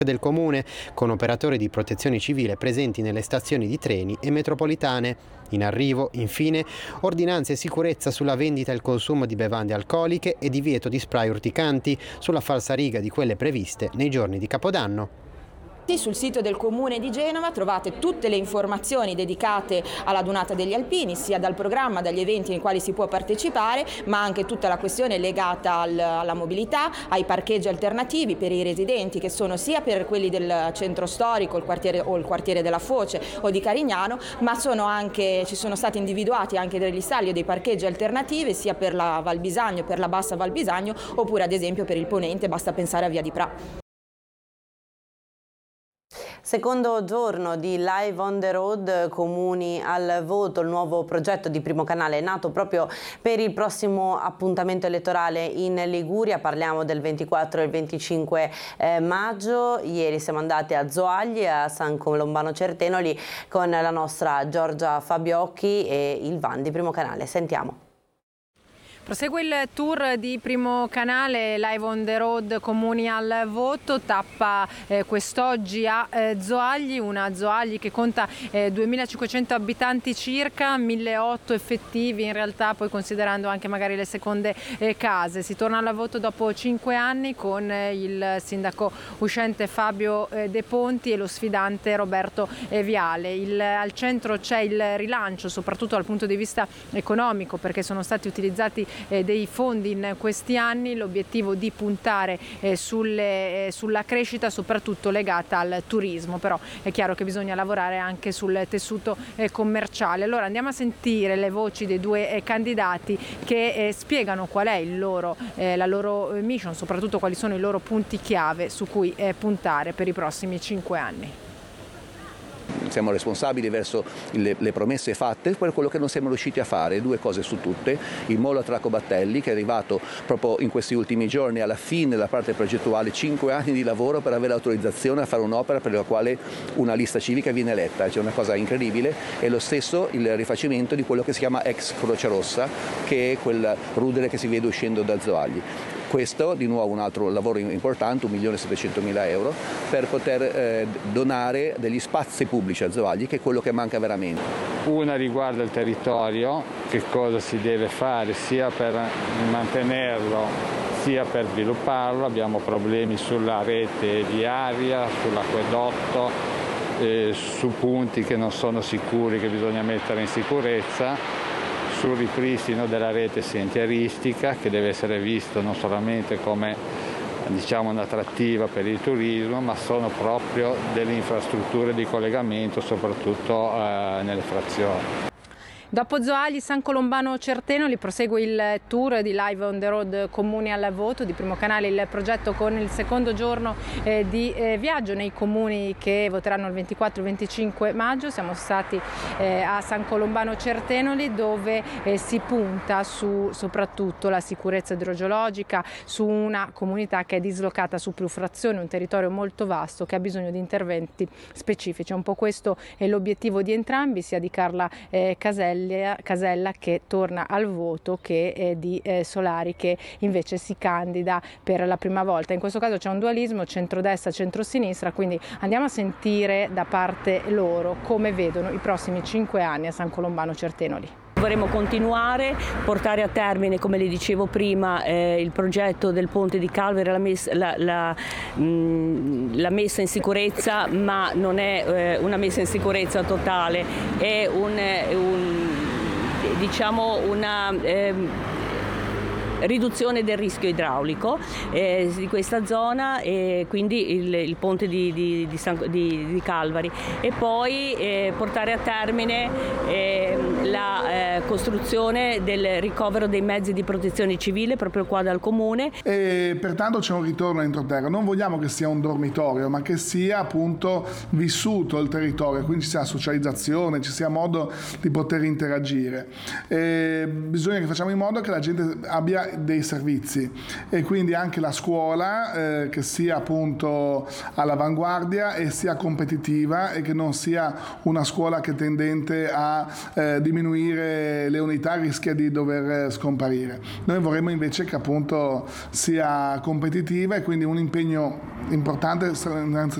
del comune, con operatori di protezione civile presenti nelle stazioni di treni e metropolitane. In arrivo, infine, ordinanze e sicurezza sulla vendita e il consumo di bevande alcoliche e divieto di spray urticanti, sulla falsariga di quelle previste nei giorni di Capodanno. Sul sito del Comune di Genova trovate tutte le informazioni dedicate alla Dunata degli Alpini, sia dal programma, dagli eventi nei quali si può partecipare, ma anche tutta la questione legata alla mobilità, ai parcheggi alternativi per i residenti, che sono sia per quelli del centro storico, il quartiere della Foce o di Carignano, ma ci sono stati individuati anche degli stalli o dei parcheggi alternativi sia per la Val Bisagno, per la Bassa Val Bisagno, oppure ad esempio per il Ponente, basta pensare a Via di Pra. Secondo giorno di Live on the Road, comuni al voto, il nuovo progetto di Primo Canale è nato proprio per il prossimo appuntamento elettorale in Liguria. Parliamo del 24 e il 25 maggio. Ieri siamo andati a Zoagli, a San Colombano Certenoli con la nostra Giorgia Fabiocchi e il van di Primo Canale. Sentiamo. Prosegue il tour di Primo Canale, Live on the Road, comuni al voto, tappa quest'oggi a Zoagli, una Zoagli che conta 2500 abitanti circa, 1800 effettivi in realtà, poi considerando anche magari le seconde case. Si torna al voto dopo 5 anni con il sindaco uscente Fabio De Ponti e lo sfidante Roberto Viale. Al centro c'è il rilancio, soprattutto dal punto di vista economico, perché sono stati utilizzati dei fondi in questi anni, l'obiettivo di puntare sulla crescita soprattutto legata al turismo, però è chiaro che bisogna lavorare anche sul tessuto commerciale. Allora andiamo a sentire le voci dei due candidati che spiegano qual è la loro mission, soprattutto quali sono i loro punti chiave su cui puntare per i prossimi 5 anni. Siamo responsabili verso le promesse fatte per quello che non siamo riusciti a fare, 2 cose su tutte: il molo a Traco Battelli, che è arrivato proprio in questi ultimi giorni alla fine della parte progettuale, 5 anni di lavoro per avere l'autorizzazione a fare un'opera per la quale una lista civica viene eletta, c'è una cosa incredibile. E lo stesso il rifacimento di quello che si chiama ex Croce Rossa, che è quel rudere che si vede uscendo da Zoagli. Questo di nuovo un altro lavoro importante, 1.700.000 euro, per poter donare degli spazi pubblici a Zoagli, che è quello che manca veramente. Una riguarda il territorio, che cosa si deve fare sia per mantenerlo sia per svilupparlo. Abbiamo problemi sulla rete viaria, sull'acquedotto, su punti che non sono sicuri che bisogna mettere in sicurezza, sul ripristino della rete sentieristica, che deve essere visto non solamente come un'attrattiva per il turismo, ma sono proprio delle infrastrutture di collegamento soprattutto nelle frazioni. Dopo Zoagli, San Colombano Certenoli prosegue il tour di Live on the Road, comuni al voto di Primo Canale, il progetto con il secondo giorno di viaggio nei comuni che voteranno il 24 e 25 maggio. Siamo stati a San Colombano Certenoli, dove si punta su soprattutto la sicurezza idrogeologica, su una comunità che è dislocata su più frazioni, un territorio molto vasto che ha bisogno di interventi specifici. Un po' questo è l'obiettivo di entrambi, sia di Carla Casella, che torna al voto, che di Solari, che invece si candida per la prima volta. In questo caso c'è un dualismo centrodestra, centrosinistra, quindi andiamo a sentire da parte loro come vedono i prossimi 5 anni a San Colombano Certenoli. Vorremmo continuare, portare a termine, come le dicevo prima, il progetto del ponte di Calvere, la messa in sicurezza, ma non è una messa in sicurezza totale, è una riduzione del rischio idraulico di questa zona, e quindi il ponte di Calvari, e poi portare a termine la costruzione del ricovero dei mezzi di protezione civile proprio qua dal comune. E pertanto c'è un ritorno all'entroterra. Non vogliamo che sia un dormitorio, ma che sia appunto vissuto il territorio, quindi ci sia socializzazione, ci sia modo di poter interagire. Bisogna che facciamo in modo che la gente abbia dei servizi, e quindi anche la scuola che sia appunto all'avanguardia e sia competitiva, e che non sia una scuola che è tendente a diminuire le unità rischia di dover scomparire. Noi vorremmo invece che appunto sia competitiva, e quindi un impegno importante